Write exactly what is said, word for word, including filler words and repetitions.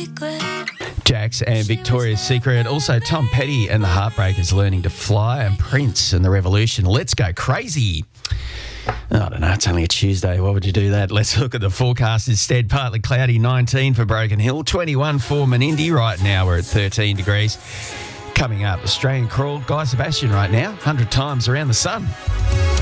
secret. Jax and Victoria's Secret. Also, Tom Petty and the Heartbreakers learning to fly, and Prince and the Revolution. Let's go crazy. I don't know, it's only a Tuesday. Why would you do that? Let's look at the forecast instead. Partly cloudy, nineteen for Broken Hill, twenty-one for Menindee. Right now we're at thirteen degrees. Coming up, Australian Crawl, Guy Sebastian right now, one hundred times around the sun.